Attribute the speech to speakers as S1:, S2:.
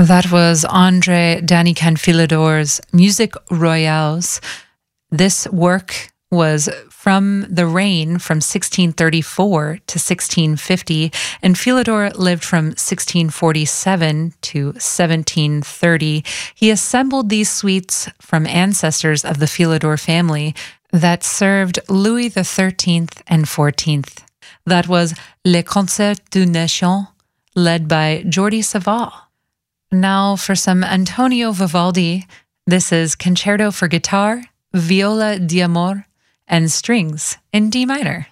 S1: That was André Danican-Philidor's Musique Royales. This work was from the reign from 1634 to 1650, and Philidor lived from 1647 to 1730. He assembled these suites from ancestors of the Philidor family that served Louis XIII and XIV. That was Les Concerts du Nation, led by Jordi Savall. Now for some Antonio Vivaldi. This is Concerto for Guitar, Viola d'Amore, and Strings in D minor.